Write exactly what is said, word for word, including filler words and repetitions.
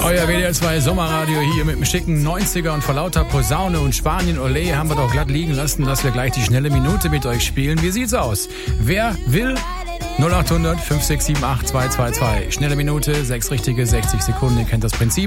Euer W D R zwei Sommerradio hier mit dem schicken neunziger und vor lauter Posaune und Spanien Olé haben wir doch glatt liegen lassen, dass wir gleich die schnelle Minute mit euch spielen. Wie sieht's aus? Wer will? null acht hundert fünf sechs sieben acht zwei zwei zwei. Schnelle Minute, sechs richtige, sechzig Sekunden. Ihr kennt das Prinzip.